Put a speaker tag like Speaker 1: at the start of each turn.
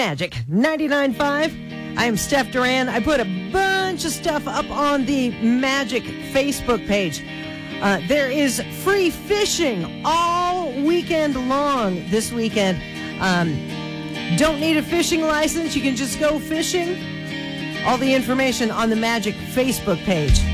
Speaker 1: Magic 99.5. I am Steph Duran. I put a bunch of stuff up on the Magic Facebook page. There is free fishing all weekend long this weekend. Don't need a fishing license. You can just go fishing. All the information on the Magic Facebook page.